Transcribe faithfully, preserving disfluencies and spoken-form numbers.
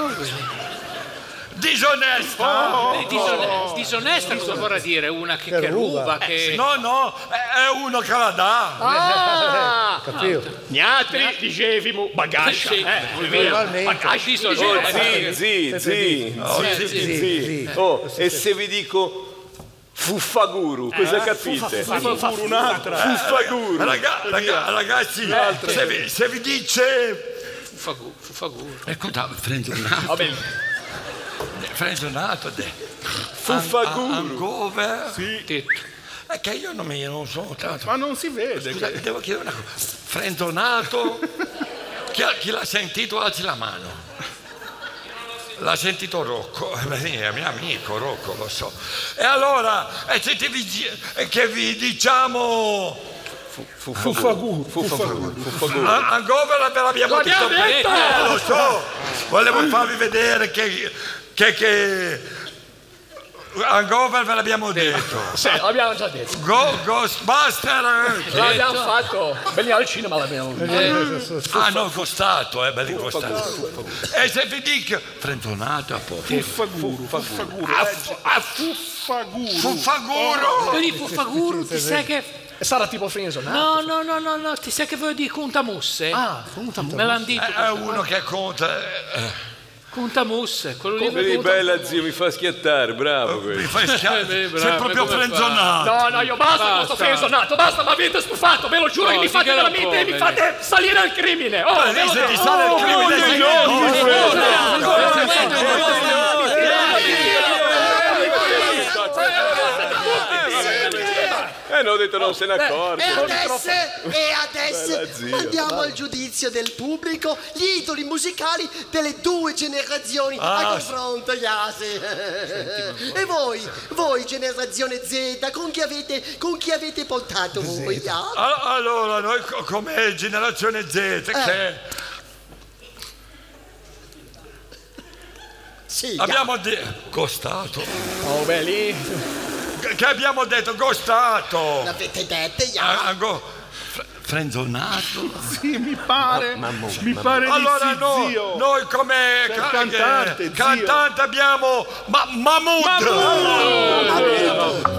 Disonesta. Oh, oh, oh. Disonesta cosa vorrà dire? Una che, che, che ruba, ruba che... Eh, no, no, è uno che la dà. Ah, capito? Gnatri dicevimo bagascia. Sì, eh, bagascia Zi, zi, zi, zi, zi. Oh, e se vi dico Fuffaguru, cosa capite? Fuffaguru, un'altra. Fuffaguru. Ragazzi, se vi, se vi dice... Fuffaguru, Fuffaguru. Ecco, frenzonato. Frenzonato. Fuffaguru. Hangover. Sì. Detto. È che io non mi non sono tanto. Ma non si vede. Scusa, che... devo chiedere una cosa. Frenzonato. chi, chi l'ha sentito alzi la mano. L'ha sentito Rocco, è mio amico Rocco, lo so. E allora, e se ti vi, che vi diciamo... Fuffaguru. Fuffaguru. Fuffaguru. Hangover ve l'abbiamo detto. Eh, lo so. Volevo farvi vedere che... che, che... Hangover ve l'abbiamo detto. Sì, l'abbiamo già detto. Go, Ghostbuster anche. L'abbiamo fatto. Belli al cinema l'abbiamo detto. Ah no, costato, eh, belli costato. E se vi dico frenzonato a poco. Fuffaguru. Fuffaguru. A Fuffaguru. Fuffaguru. Quindi Fuffaguru ti sai che... Sarà tipo frenzonato. No, no, no, no, no, ti sai che vuol dire contamusse? Ah, contamusse. Me l'hanno detto. È uno che conta... Eh. Contamusse, quello lì. Vedi, bella zio, mi fa schiattare, bravo Mi questo. fai schiattare, sei proprio frenzonato. No, no, io basta con questo frenzonato, basta, ma avete stufato, ve lo giuro che mi fate veramente, mi fate salire al crimine. Oh, ve lo se ti sale il Eh, no, ho detto non se ne accorge. E adesso, e adesso andiamo al giudizio del pubblico, gli idoli musicali delle due generazioni Ah, a confronto, Yasi. E voi, voi generazione Z, con chi avete, con chi avete portato voi? Yeah? Allora, noi co- come generazione Z, Eh. che Sì, abbiamo detto... Costato. Oh, beh, lì... Che abbiamo detto? Costato. l'avete detto, yeah? Ah, ah, go- fr- Frenzonato. Sì, mi pare, mi pare Allora di sì, no, zio. noi come Sei ca- cantante, eh, zio. cantante abbiamo ma- Mahmood. Mahmood.